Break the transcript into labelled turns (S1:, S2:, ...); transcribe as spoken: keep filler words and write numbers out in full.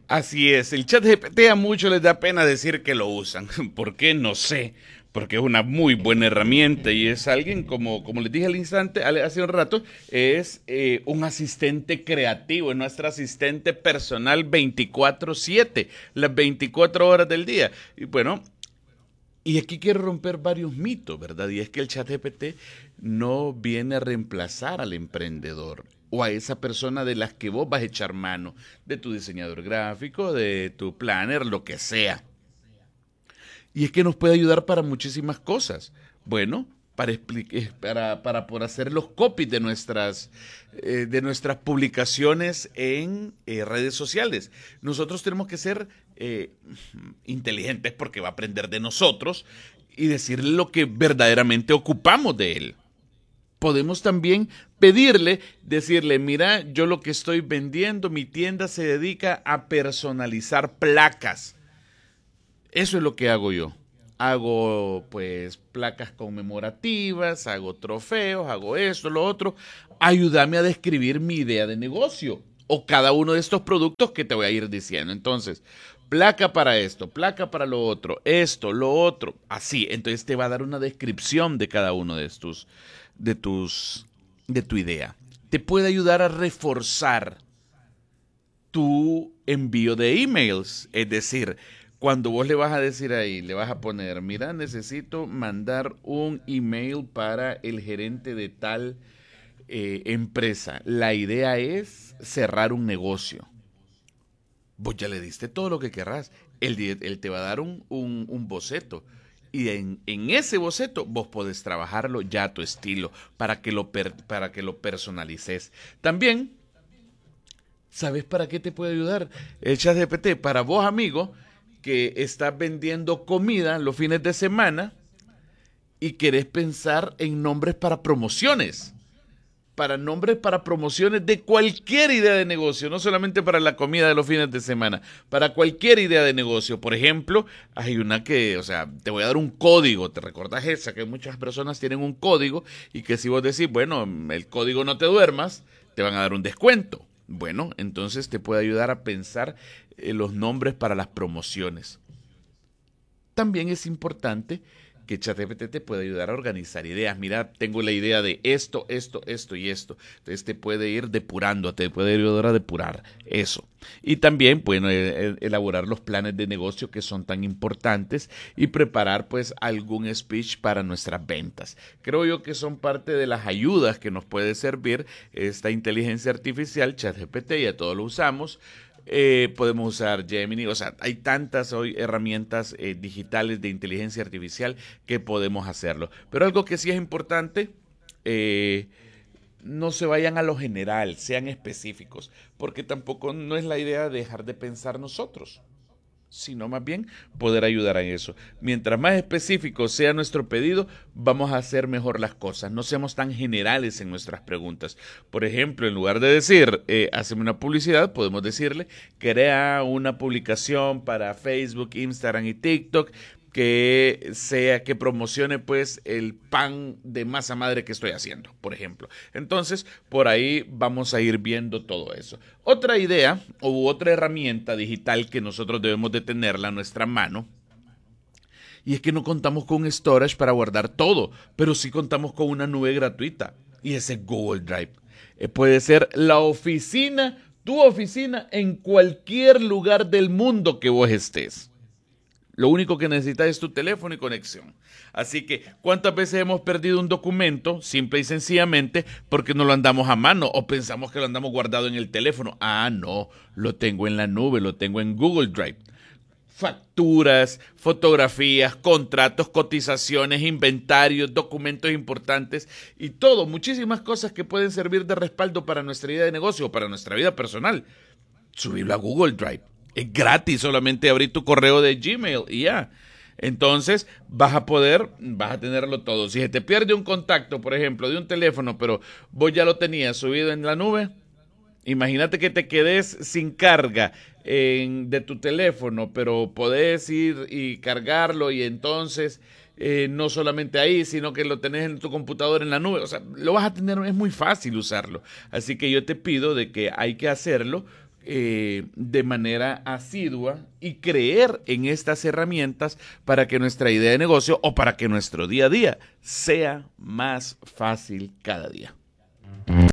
S1: Así es, el chat G P T a muchos les da pena decir que lo usan. ¿Por qué? No sé. Porque es una muy buena herramienta y es alguien, como, como les dije al instante, al- hace un rato, es eh, un asistente creativo, es nuestro asistente personal veinticuatro siete, las veinticuatro horas del día. Y bueno, y aquí quiero romper varios mitos, ¿verdad? Y es que el chat G P T no viene a reemplazar al emprendedor o a esa persona de las que vos vas a echar mano, de tu diseñador gráfico, de tu planner, lo que sea. Y es que nos puede ayudar para muchísimas cosas. Bueno, para, expli- para, para por hacer los copies de nuestras, eh, de nuestras publicaciones en eh, redes sociales. Nosotros tenemos que ser eh, inteligentes porque va a aprender de nosotros y decirle lo que verdaderamente ocupamos de él. Podemos también pedirle, decirle, mira, yo lo que estoy vendiendo, mi tienda se dedica a personalizar placas. Eso es lo que hago yo. Hago pues placas conmemorativas, hago trofeos, hago esto, lo otro. Ayúdame a describir mi idea de negocio o cada uno de estos productos que te voy a ir diciendo. Entonces, placa para esto, placa para lo otro, esto, lo otro, así. Entonces te va a dar una descripción de cada uno de estos, de tus, de tu idea. Te puede ayudar a reforzar tu envío de emails. Es decir, cuando vos le vas a decir ahí, le vas a poner, mira, necesito mandar un email para el gerente de tal eh, empresa. La idea es cerrar un negocio. Vos ya le diste todo lo que querrás. Él, él te va a dar un, un, un boceto. Y en, en, ese boceto vos podés trabajarlo ya a tu estilo para que lo, per, para que lo personalices. También, ¿sabes para qué te puede ayudar el chat G P T? Para vos, amigo, que estás vendiendo comida los fines de semana y querés pensar en nombres para promociones. Para nombres para promociones de cualquier idea de negocio, no solamente para la comida de los fines de semana, para cualquier idea de negocio. Por ejemplo, hay una que, o sea, te voy a dar un código, ¿te recordás esa? Que muchas personas tienen un código y que si vos decís, bueno, el código no te duermas, te van a dar un descuento. Bueno, entonces te puede ayudar a pensar eh, los nombres para las promociones. También es importante que ChatGPT te puede ayudar a organizar ideas. Mira, tengo la idea de esto, esto, esto y esto. Entonces te puede ir depurando, te puede ayudar a depurar eso. Y también, bueno, eh, elaborar los planes de negocio que son tan importantes y preparar pues algún speech para nuestras ventas. Creo yo que son parte de las ayudas que nos puede servir esta inteligencia artificial, ChatGPT, ya todos lo usamos. Eh, podemos usar Gemini, o sea, hay tantas hoy herramientas eh, digitales de inteligencia artificial que podemos hacerlo. Pero algo que sí es importante, eh, no se vayan a lo general, sean específicos, porque tampoco no es la idea dejar de pensar nosotros, sino más bien poder ayudar a eso. Mientras más específico sea nuestro pedido, vamos a hacer mejor las cosas. No seamos tan generales en nuestras preguntas. Por ejemplo, en lugar de decir, eh, hazme una publicidad, podemos decirle, crea una publicación para Facebook, Instagram y TikTok que sea, que promocione pues el pan de masa madre que estoy haciendo, por ejemplo. Entonces, por ahí vamos a ir viendo todo eso. Otra idea u otra herramienta digital que nosotros debemos de tenerla a nuestra mano, y es que no contamos con un storage para guardar todo, pero sí contamos con una nube gratuita, y ese es Google Drive. Eh, puede ser la oficina, tu oficina en cualquier lugar del mundo que vos estés. Lo único que necesitas es tu teléfono y conexión. Así que, ¿cuántas veces hemos perdido un documento, simple y sencillamente, porque no lo andamos a mano o pensamos que lo andamos guardado en el teléfono? Ah, no, lo tengo en la nube, lo tengo en Google Drive. Facturas, fotografías, contratos, cotizaciones, inventarios, documentos importantes y todo, muchísimas cosas que pueden servir de respaldo para nuestra idea de negocio o para nuestra vida personal. Subirlo a Google Drive. Es gratis, solamente abrir tu correo de Gmail y ya. Entonces vas a poder, vas a tenerlo todo. Si se te pierde un contacto, por ejemplo, de un teléfono, pero vos ya lo tenías subido en la nube, imagínate que te quedes sin carga en, de tu teléfono, pero podés ir y cargarlo y entonces eh, no solamente ahí, sino que lo tenés en tu computadora en la nube. O sea, lo vas a tener, es muy fácil usarlo. Así que yo te pido de que hay que hacerlo eh, de manera asidua y creer en estas herramientas para que nuestra idea de negocio o para que nuestro día a día sea más fácil cada día.